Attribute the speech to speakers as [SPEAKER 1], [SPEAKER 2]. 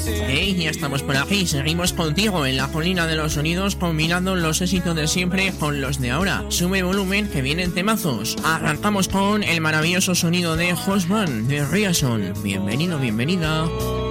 [SPEAKER 1] Hey, ya estamos por aquí, seguimos contigo en la colina de los sonidos, combinando los éxitos de siempre con los de ahora. Sube volumen que vienen temazos. Arrancamos con el maravilloso sonido de Hosman de Riason. Bienvenido, bienvenida.